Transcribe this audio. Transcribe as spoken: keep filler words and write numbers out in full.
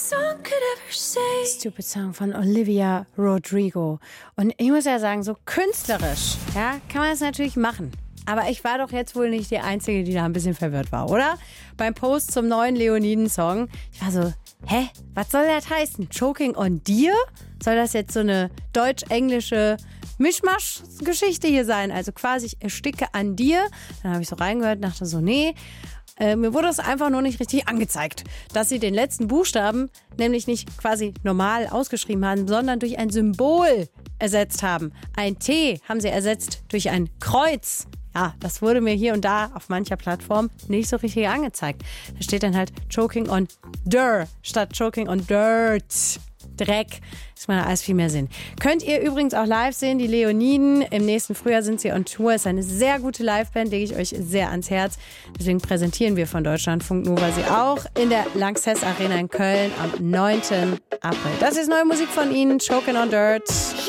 Stupid Song von Olivia Rodrigo. Und ich muss ja sagen, so künstlerisch, ja, kann man das natürlich machen. Aber ich war doch jetzt wohl nicht die Einzige, die da ein bisschen verwirrt war, oder? Beim Post zum neuen Leoniden-Song. Ich war so, hä, was soll das heißen? Choking on Dear? Soll das jetzt so eine deutsch-englische Mischmasch-Geschichte hier sein? Also quasi, ich ersticke an dir. Dann habe ich so reingehört und dachte so, nee. Äh, mir wurde es einfach nur nicht richtig angezeigt, dass sie den letzten Buchstaben nämlich nicht quasi normal ausgeschrieben haben, sondern durch ein Symbol ersetzt haben. Ein T haben sie ersetzt durch ein Kreuz. Ja, das wurde mir hier und da auf mancher Plattform nicht so richtig angezeigt. Da steht dann halt Choking on Dir statt Choking on Dirt. Dreck. Das macht alles viel mehr Sinn. Könnt ihr übrigens auch live sehen, die Leoniden. Im nächsten Frühjahr sind sie on Tour. Ist eine sehr gute Liveband, lege ich euch sehr ans Herz. Deswegen präsentieren wir von Deutschlandfunk Nova sie auch in der Lanxess Arena in Köln am neunten April. Das ist neue Musik von ihnen, Choking on Dirt.